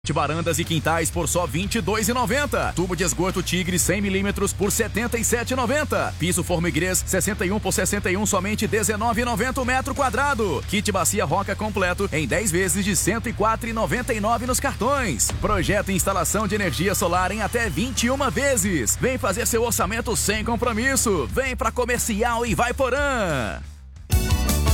Varandas e quintais por só R$ 22,90. Tubo de esgoto Tigre 100 mm por R$ 77,90. Piso Formiguês 61 por 61 somente R$ 19,90 o metro quadrado. Kit bacia Roca completo em 10 vezes de R$ 104,99 nos cartões. Projeto e instalação de energia solar em até 21 vezes. Vem fazer seu orçamento sem compromisso. Vem pra Comercial e Vai Porã.